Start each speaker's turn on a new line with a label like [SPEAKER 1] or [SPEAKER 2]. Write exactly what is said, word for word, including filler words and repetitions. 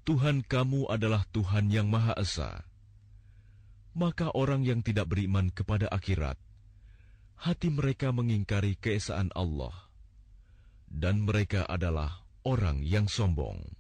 [SPEAKER 1] Tuhan kamu adalah Tuhan yang Maha Esa. Maka orang yang tidak beriman kepada akhirat, hati mereka mengingkari keesaan Allah, dan mereka adalah orang yang sombong.